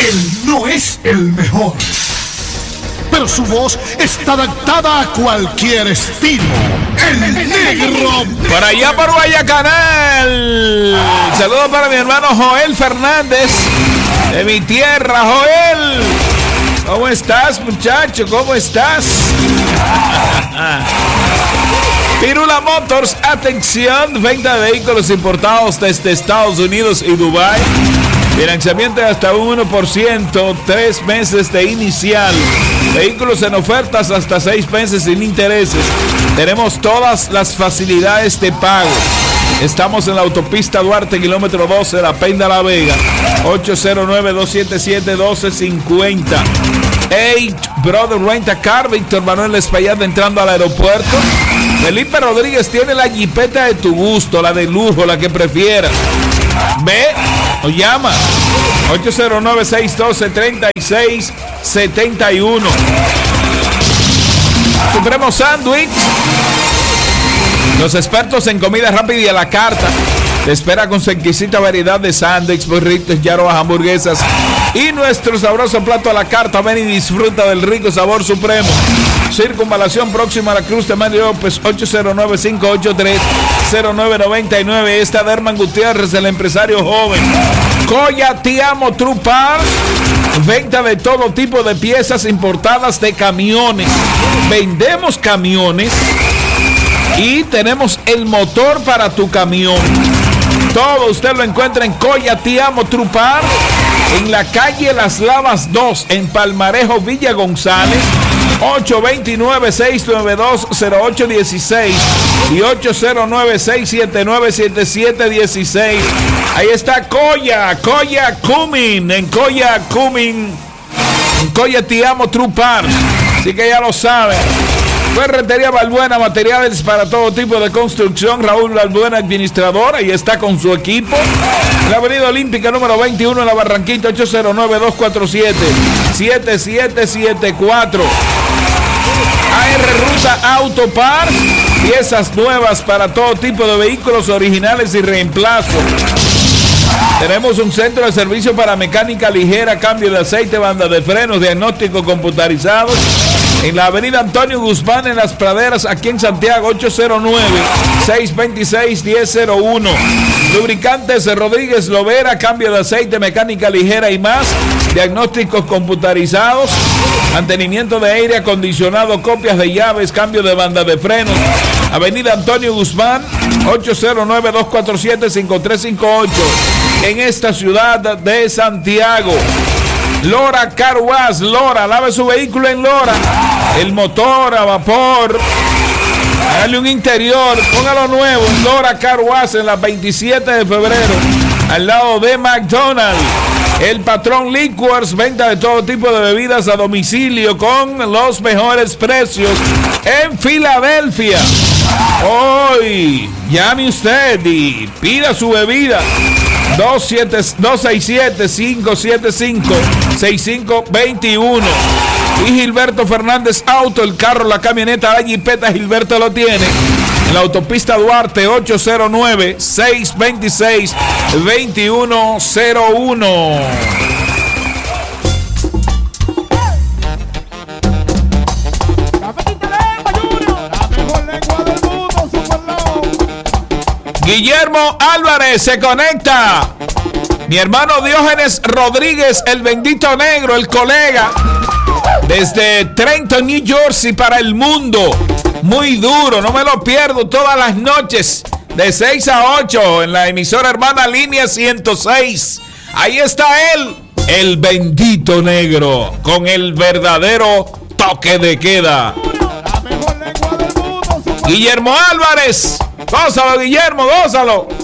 Él no es el mejor, pero su voz está adaptada a cualquier estilo. El negro. Por allá por Guayacanal. Saludos para mi hermano Joel Fernández, de mi tierra. Joel, ¿cómo estás, muchacho? ¿Cómo estás? Pirula Motors, atención, venta de vehículos importados desde Estados Unidos y Dubái. Financiamiento de hasta un 1%, 3 meses de inicial. Vehículos en ofertas hasta 6 meses sin intereses. Tenemos todas las facilidades de pago. Estamos en la autopista Duarte, kilómetro 12, La Penda La Vega. 809-277-1250. 8 Brother Rent-A-Car, Víctor Manuel Espaillat entrando al aeropuerto. Felipe Rodríguez tiene la jipeta de tu gusto, la de lujo, la que prefieras. Ve o llama 809-612-3671. Supremo Sandwich, los expertos en comida rápida y a la carta. Te espera con su exquisita variedad de sándwiches, burritos, yarobas, hamburguesas y nuestro sabroso plato a la carta. Ven y disfruta del rico sabor Supremo. Circunvalación próxima a la Cruz de Mario López, 809-583-0999. Esta de Herman Gutiérrez, el empresario joven. Coya Te Amo True Parts, venta de todo tipo de piezas importadas de camiones. Vendemos camiones y tenemos el motor para tu camión. Todo usted lo encuentra en Coya Te Amo True Parts, en la calle Las Lavas 2, en Palmarejo, Villa González. 829-692-0816 y 809-679-7716. Ahí está Coya Cumming, en Coya Te Amo True Parts. Así que ya lo saben. Ferretería Balbuena, materiales para todo tipo de construcción. Raúl Balbuena, administrador, ahí está con su equipo. La Avenida Olímpica número 21 en la Barranquita, 809-247-7774. AR Ruta Auto Parts, piezas nuevas para todo tipo de vehículos originales y reemplazo. Tenemos un centro de servicio para mecánica ligera, cambio de aceite, banda de frenos, diagnóstico computarizados. En la avenida Antonio Guzmán, en Las Praderas, aquí en Santiago, 809-626-1001. Lubricantes Rodríguez Lovera, cambio de aceite, mecánica ligera y más. Diagnósticos computarizados, mantenimiento de aire acondicionado, copias de llaves, cambio de banda de frenos. Avenida Antonio Guzmán, 809-247-5358. En esta ciudad de Santiago. Lora Car Wash, Lora, lave su vehículo en Lora. El motor a vapor, hágale un interior, póngalo nuevo en Lora Car Wash, en la 27 de febrero, al lado de McDonald's. El Patrón Liquors, venta de todo tipo de bebidas a domicilio con los mejores precios en Filadelfia. Hoy, llame usted y pida su bebida. 267-575-6521. Y Gilberto Fernández Auto, el carro, la camioneta, la jipeta, Gilberto lo tiene. En la autopista Duarte, 809-626-2101. Guillermo Álvarez se conecta. Mi hermano Diógenes Rodríguez, el bendito negro, el colega, desde Trenton, New Jersey, para el mundo. Muy duro, no me lo pierdo todas las noches, de 6 a 8, en la emisora hermana Línea 106. Ahí está él, el bendito negro, con el verdadero toque de queda. Guillermo Álvarez. Gózalo, Guillermo, gózalo.